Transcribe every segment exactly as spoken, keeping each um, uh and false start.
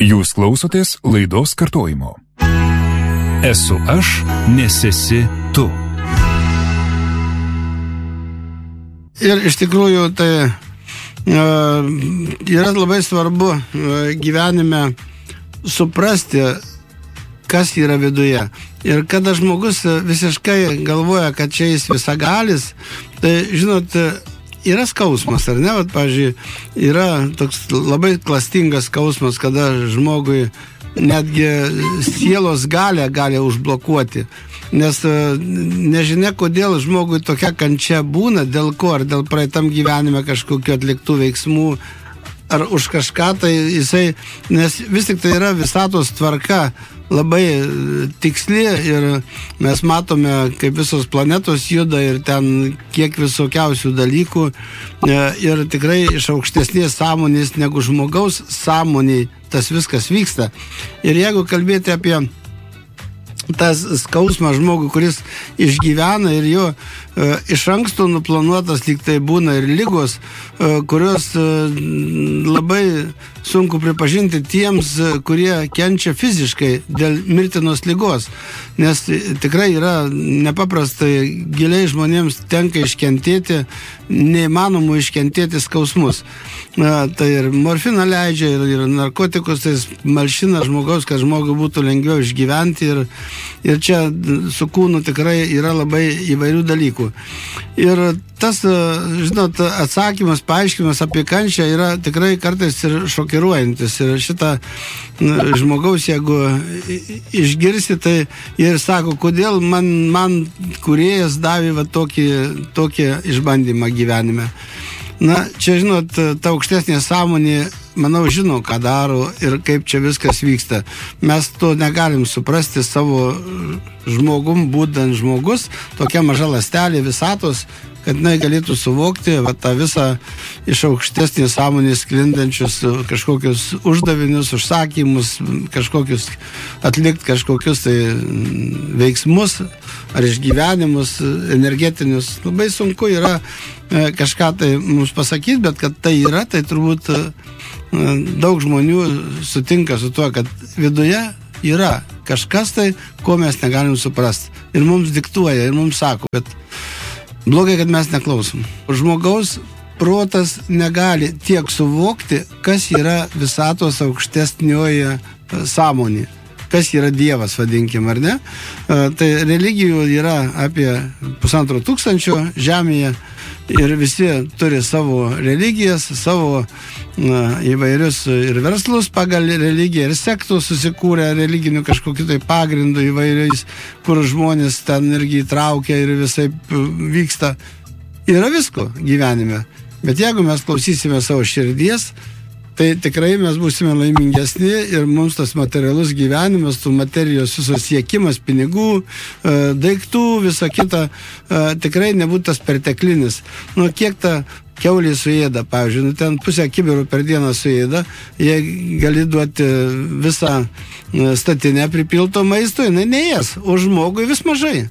Jūs klausotės laidos kartojimo. Esu aš, nes esi tu. Ir iš tikrųjų tai uh, yra labai svarbu uh, gyvenime suprasti, kas yra viduje. Ir kada žmogus visiškai galvoja, kad čia jis visagalis, tai žinot, yra skausmas, ar ne? Vat, pavyzdžiui, yra toks labai klastingas skausmas, kada žmogui netgi sielos galę gali užblokuoti. Nes nežinia, kodėl žmogui tokia kančia būna, dėl ko, ar dėl praeitam gyvenime kažkokiu atliktų veiksmų, ar už kažką, tai jisai, nes vis tik tai yra visatos tvarka labai tiksli ir mes matome, kaip visos planetos juda ir ten kiek visokiausių dalykų ir tikrai iš aukštesnės sąmonės negu žmogaus sąmoniai tas viskas vyksta. Ir jeigu kalbėti apie tas skausmas žmogų, kuris išgyvena ir jo e, iš anksto nuplanuotas lyg tai būna ir ligos, e, kurios e, labai sunku pripažinti tiems, kurie kenčia fiziškai dėl mirtinos ligos, nes tikrai yra nepaprastai giliai žmonėms tenka iškentėti, neįmanomų iškentėti skausmus. Na, tai ir morfiną leidžia, ir, ir narkotikus, tai malšina žmogaus, kad žmogui būtų lengviau išgyventi ir, ir čia su kūnu tikrai yra labai įvairių dalykų. Ir tas, žinot, atsakymas, paaiškinimas apie kančią yra tikrai kartais ir šokiruojantis. Ir šitą žmogaus, jeigu išgirsi, tai ir sako, kodėl man, man kūrėjas davė va tokį, tokį išbandymą gyvenime. Na, čia, žinot, ta aukštesnė sąmonė, manau, žino, ką daro ir kaip čia viskas vyksta. Mes to negalim suprasti savo žmogum, būdant žmogus, tokia maža ląstelė visatos, kad jinai galėtų suvokti va, tą visą iš aukštesnės sąmonės sklindančius kažkokius uždavinius, užsakymus, kažkokius atlikti kažkokius tai veiksmus ar išgyvenimus energetinius. Labai sunku yra kažką tai mums pasakyti, bet kad tai yra, tai turbūt daug žmonių sutinka su tuo, kad viduje yra kažkas tai, ko mes negalim suprasti. Ir mums diktuoja, ir mums sako, kad blogai, kad mes neklausom. Žmogaus protas negali tiek suvokti, kas yra visatos aukštesnioje sąmonė. Kas yra Dievas, vadinkim, ar ne? Tai religijų yra apie pusantro tūkstančio žemėje ir visi turi savo religijas, savo na, įvairius ir verslus pagal religiją, ir sektų susikūrę religinių kažkokiu tai pagrindu įvairiais, kur žmonės ten irgi įtraukia ir visai vyksta. Yra visko gyvenime, bet jeigu mes klausysime savo širdies, tai tikrai mes būsime laimingesni ir mums tas materialus gyvenimas, tų materijos visos siekimas, pinigų, daiktų, visa kita, tikrai nebūtų tas perteklinis. Nu, kiek ta kiaulė suėda, pavyzdžiui, nu, ten pusę kibirų per dieną suėda, jie gali duoti visą statinę pripilto maisto, jinai neės, o žmogui vis mažai.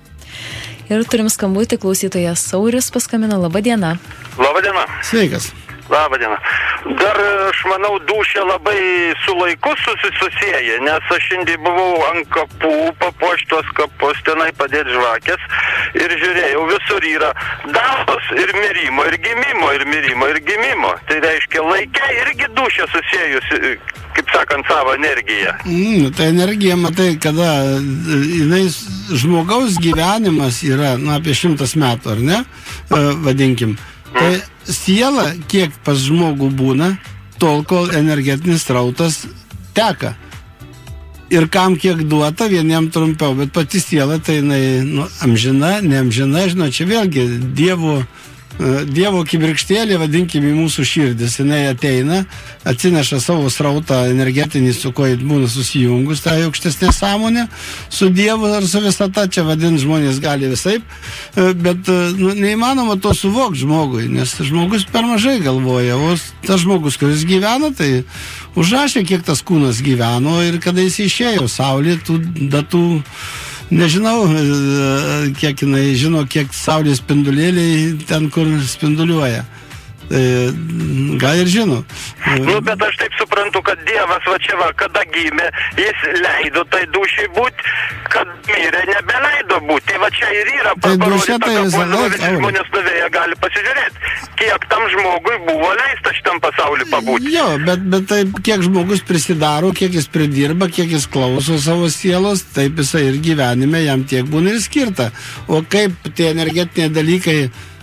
Ir turim skambutį, klausytojas Sauris paskambino. Labą dieną. Labą dieną. Sveikas. Labą dieną. Dar, aš manau, dūšia labai su laiku susisieja, nes aš šiandien buvau ant kapų, papuoštos kapus, tenai padėti žvakės ir žiūrėjau, visur yra datos ir mirimo, ir gimimo, ir mirimo, ir gimimo. Tai reiškia, laikė irgi dūšia susiejusi, kaip sakant, savo energiją. Mm, tai energija, matai, kada jinai, žmogaus gyvenimas yra, nu, apie šimtas metų, ar ne, vadinkim. Tai siela, kiek pas žmogų būna, tol, kol energetinis srautas teka. Ir kam kiek duota, vieniem trumpiau, bet pati siela, tai jinai, nu, amžina, neamžina, žinot, čia vėlgi Dievo, Dievo kibirkštėlė, vadinkime, į mūsų širdis. Jinai ateina, atsineša savo srautą energetinį, su kuo būna susijungus, tai aukštesnė sąmonė, su Dievu ar su visata, čia vadint žmonės gali visaip, bet nu, neįmanoma to suvokti žmogui, nes žmogus per mažai galvoja, o tas žmogus, kuris gyvena, tai užrašė, kiek tas kūnas gyveno ir kada jis išėjo, saulė tų datų, nežinau, kiek jinai žino, kiek saulės spindulėliai ten, kur spinduliuoja. Tai gal ir žino. Nu, bet aš taip suprantu, kad Dievas va čia va, kada gimė, jis leido tai dušiai būti, kad mirė nebeleido būti. Tai va čia ir yra parodyta, kad visi žmonės stovėję gali pasižiūrėti, kiek tam žmogui buvo leista šitam pasauliu pabūti. Jo, bet, bet taip, kiek žmogus prisidaro, kiek jis pridirba, kiek jis klauso savo sielos, taip jisai ir gyvenime jam tiek būna ir skirta. O kaip tie energetiniai dalykai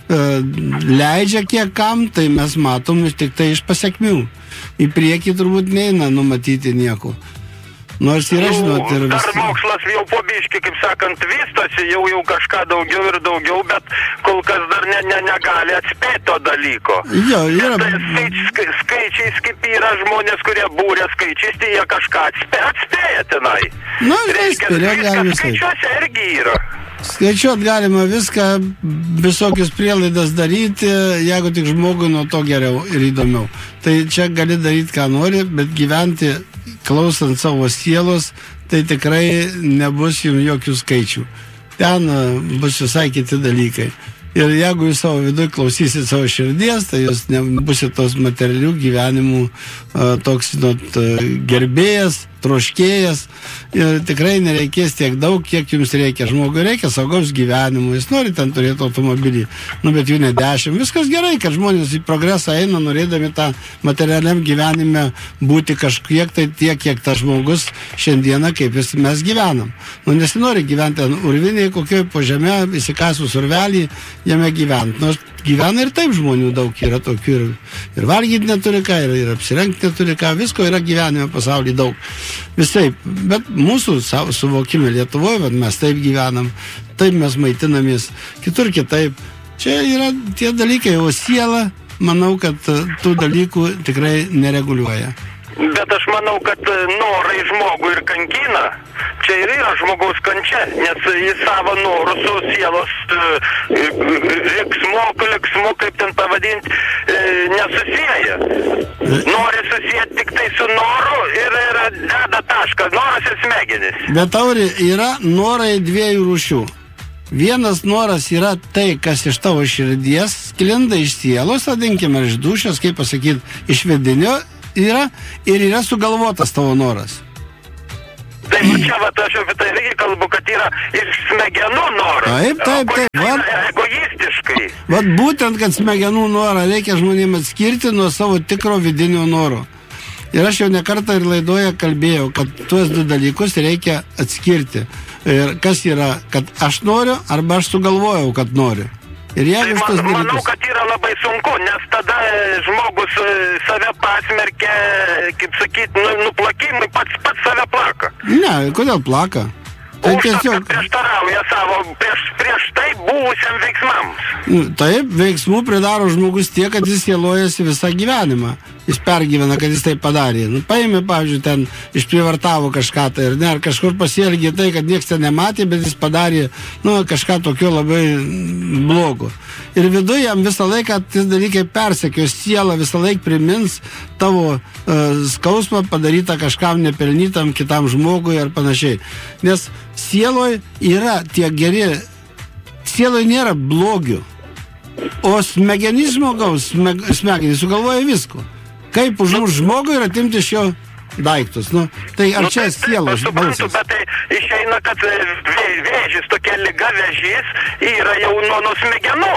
leidžia kiek kam, tai mes matom tik tai iš pasekmių. Į priekį turbūt neina numatyti nieko. Nors yra, žinot, ir vis... Dar mokslas jau po biškį, kaip sakant, vystosi, jau jau kažką daugiau ir daugiau, bet kol kas dar ne, ne, negali atspėti to dalyko. Jo, yra... Tai skaič, skaičiais, kaip yra žmonės, kurie būrė skaičiais, tai jie kažką atspė, atspėja tenai. Na, reiškia, galima skaičiuose irgi yra. Skaičiuot galima viską, visokius prielaidas daryti, jeigu tik žmogui nuo to geriau ir įdomiau. Tai čia gali daryti, ką nori, bet gyventi klausant savo sielos, tai tikrai nebus jums jokių skaičių. Ten bus visai kiti dalykai. Ir jeigu jūs savo viduje klausysit savo širdies, tai jūs nebusit tos materialių gyvenimų toks not, gerbėjas, troškėjas. Ir tikrai nereikės tiek daug, kiek jums reikia. Žmogui reikia saugaus gyvenimo, jis nori ten turėti automobilį, nu bet jų ne dešimt. Viskas gerai, kad žmonės į progresą eina, norėdami tą materialiam gyvenime būti kažkiek tai tiek, kiek tas žmogus šiandieną, kaip vis mes gyvenam. Nu nesinori gyventi ant urviniai, kokioj po žemė, įsikasus urvelį, jame gyventi. Nors gyvena ir taip žmonių daug yra tokių, ir, ir valgyti neturi ką, ir, ir apsirengti neturi ką, visko yra gyvenime pasaulyje daug. Visai, bet mūsų suvokime Lietuvoje, bet mes taip gyvenam, taip mes maitinamės, kitur kitaip. Čia yra tie dalykai, o siela, manau, kad tų dalykų tikrai nereguliuoja. Bet aš manau, kad norai žmogų ir kankina. Čia ir yra žmogaus kančia, nes jis savo norų su sielos riksmu, liksmu, kaip ten pavadinti, nesusieja. Nori susijęti tik tai su noru ir, ir deda tašką, noras ir smegenis. Bet tauri, yra norai dviejų rūšių. Vienas noras yra tai, kas iš tavo širdies sklinda iš sielos, vadinkime, iš dūšios, kaip pasakyti, iš vidinio yra, ir yra sugalvotas tavo noras. Tai čia, va, aš apie tai irgi kalbu, kad yra iš smegenų noras. Taip, taip, taip. Vat, egoistiškai. Vat būtent, kad smegenų norą reikia žmonėms atskirti nuo savo tikro vidinio noro. Ir aš jau ne kartą ir laidoje kalbėjau, kad tuos du dalykus reikia atskirti. Ir kas yra, kad aš noriu, arba aš sugalvojau, kad noriu. Ir jeigu tai man, manau, kad yra labai sunku, nes tada žmogus save pasmerkia, kaip sakyt, nu, nuplakimai, pats, pats save plaka. Ne, kodėl plaka? Tai Už tiesiog... kad prieštarauja savo prieš, prieš tai buvusiam veiksmams. Taip, veiksmų pridaro žmogus tiek, kad jis sielojasi visą gyvenimą. Jis pergyvena, kad jis tai padarė. Nu, paėmė, pavyzdžiui, ten išprievartavo kažką tai, ir ne, ar kažkur pasielgė tai, kad nieks ten nematė, bet jis padarė, nu, kažką tokio labai blogo. Ir viduje jam visą laiką tas dalykai persekios, siela visą laiką primins tavo uh, skausmą padarytą kažkam nepelnytam kitam žmogui ar panašiai. Nes sieloj yra tie geri, sieloj nėra blogių, o smegenys žmogaus, smeg, smegenys sugalvoja visko. Kaip užmušti žmogų ir atimti iš jo daiktus. Nu, tai ar nu, čia tai, sielos balsas? Bet tai išeina, kad vėžys, tokia liga vėžys yra jau nuo, nuo smegenų.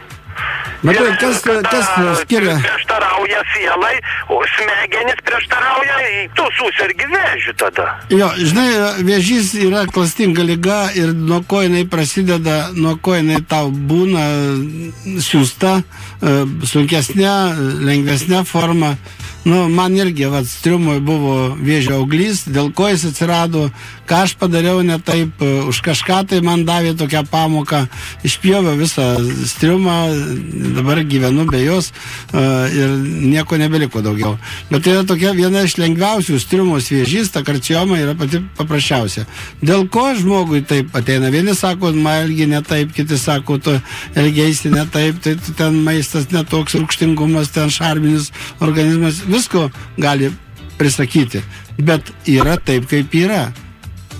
Bet tai kas, kas skiria? Prieštarauja sielai, o smegenis prieštarauja, tu susirgi vėžių tada. Jo, žinai, vėžys yra klastinga liga ir nuo ko jinai prasideda, nuo ko jinai tau būna siūsta, sunkesnė, lengvesnė forma. Nu, man irgi, vat, striumoj buvo vėžio auglys, dėl ko jis atsirado, ką aš padariau ne taip, už kažką tai man davė tokią pamoką, išpjovė visą striumą, dabar gyvenu be jos uh, ir nieko nebeliko daugiau. Bet tai yra tokia viena iš lengviausių striumos vėžys, ta karcioma yra pati paprasčiausia. Dėl ko žmogui taip ateina? Vieni sako, man elgi ne taip, kiti sako, tu elgeisi ne taip, tai ten maistas netoks, rūgštingumas, ten šarminis organizmas, visko gali prisakyti, bet yra taip, kaip yra.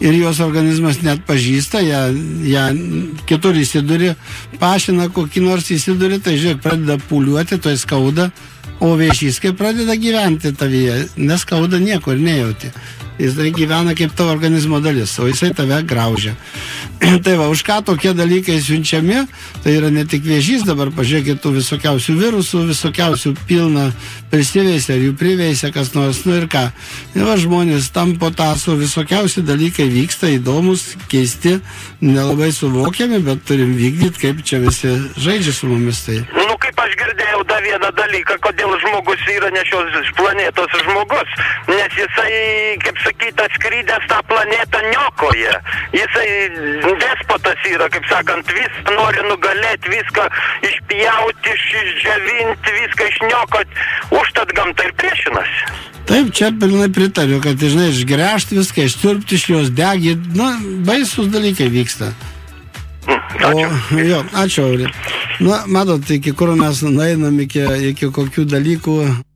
ir jos organizmas net pažįsta, ją, ją kitur įsiduri, pašina kokį nors įsiduri, tai žiūrėk, pradeda pūliuoti, tai skauda, o vėžys, kai pradeda gyventi tavyje, neskauda nieko ir nejauti. Jis tai gyvena kaip tavo organizmo dalis, o jisai tave graužia. Tai va, už ką tokie dalykai siunčiami, tai yra ne tik vėžys, dabar pažiūrėkit tų visokiausių virusų, visokiausių pilna prisiveisia, ar jų priveisia kas nors, nu ir ką. Ir va, žmonės tam potaso, visokiausi dalykai vyksta, įdomus, keisti, nelabai suvokiami, bet turim vykdyti, kaip čia visi žaidžia su mumis. Tai. Nu, kaip aš girdėjau dar vieną dalyką, kodėl žmogus yra ne šios planetos žmogus, nes jisai, kaip sakyti, atskrydęs tą planetą niokoja. Jisai despotas yra, kaip sakant, viską nori nugalėti, viską išpjauti, išdžiavinti, viską išniokot, užtat gamta ir priešinasi. Taip, čia pilnai pritariu, kad, žinai, išgręžti viską, ištirpti iš jos degį, nu, baisus dalykai vyksta. Ačiū. O, jo, ačiū, Auri. Na, matot, iki kur mes nueinam, iki, iki kokių dalykų